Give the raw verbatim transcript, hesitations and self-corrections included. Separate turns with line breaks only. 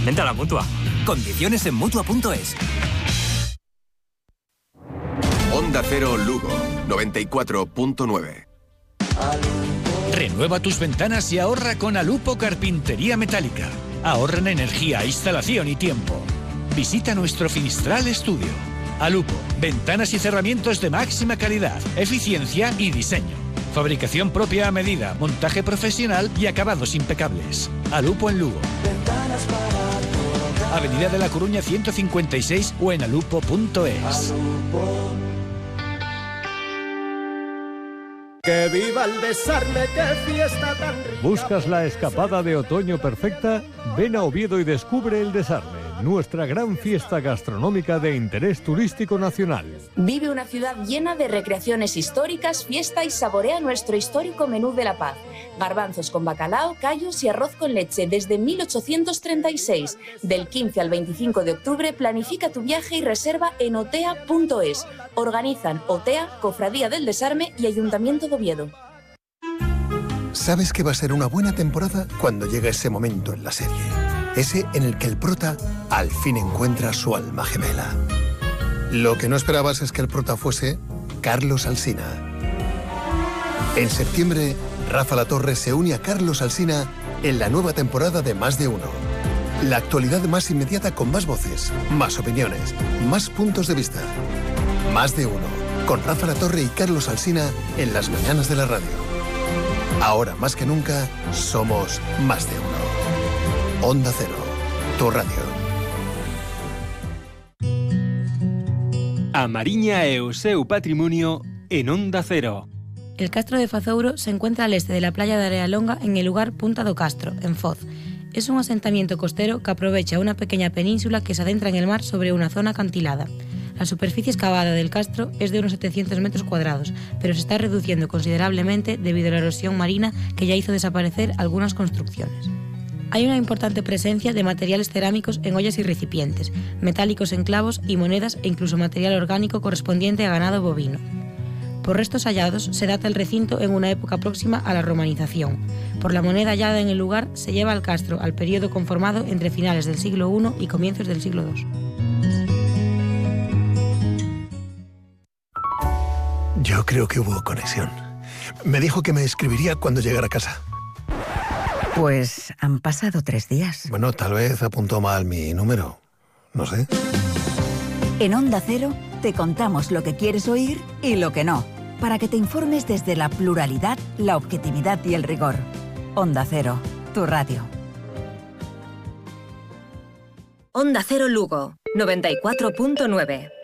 Vente a la Mutua.
Condiciones en Mutua punto es.
Onda Cero Lugo, noventa y cuatro punto nueve.
Renueva tus ventanas y ahorra con Alupo Carpintería Metálica. Ahorra en energía, instalación y tiempo. Visita nuestro Finistral Estudio. Alupo, ventanas y cerramientos de máxima calidad, eficiencia y diseño. Fabricación propia a medida, montaje profesional y acabados impecables. Alupo en Lugo. Avenida de la Coruña ciento cincuenta y seis o en alupo punto es.
¡Que viva el Desarme! ¡Qué fiesta tan rica!
¿Buscas la escapada de otoño perfecta? Ven a Oviedo y descubre el Desarme, nuestra gran fiesta gastronómica de interés turístico nacional.
Vive una ciudad llena de recreaciones históricas, fiesta y saborea nuestro histórico menú de la paz. Garbanzos con bacalao, callos y arroz con leche desde mil ochocientos treinta y seis. Del quince al veinticinco de octubre planifica tu viaje y reserva en otea punto es. Organizan OTEA, Cofradía del Desarme y Ayuntamiento de Oviedo.
Sabes que va a ser una buena temporada cuando llega ese momento en la serie. Ese en el que el prota al fin encuentra su alma gemela. Lo que no esperabas es que el prota fuese Carlos Alsina. En septiembre, Rafa Latorre se une a Carlos Alsina en la nueva temporada de Más de Uno. La actualidad más inmediata con más voces, más opiniones, más puntos de vista. Más de Uno, con Rafa Latorre y Carlos Alsina en las mañanas de la radio. Ahora más que nunca, somos Más de Uno. Onda Cero, tu radio.
A Mariña e o seu patrimonio en Onda Cero.
El Castro de Fazouro se encuentra al este de la playa de Arealonga en el lugar Punta do Castro, en Foz. Es un asentamiento costero que aprovecha una pequeña península que se adentra en el mar sobre una zona acantilada. La superficie excavada del castro es de unos setecientos metros cuadrados, pero se está reduciendo considerablemente debido a la erosión marina que ya hizo desaparecer algunas construcciones. Hay una importante presencia de materiales cerámicos en ollas y recipientes, metálicos en clavos y monedas e incluso material orgánico correspondiente a ganado bovino. Por restos hallados se data el recinto en una época próxima a la romanización. Por la moneda hallada en el lugar se lleva al castro al periodo conformado entre finales del siglo primero y comienzos del siglo segundo.
Yo creo que hubo conexión. Me dijo que me escribiría cuando llegara a casa.
Pues han pasado tres días.
Bueno, tal vez apuntó mal mi número. No sé.
En Onda Cero te contamos lo que quieres oír y lo que no, para que te informes desde la pluralidad, la objetividad y el rigor. Onda Cero, tu radio.
Onda Cero Lugo, noventa y cuatro punto nueve.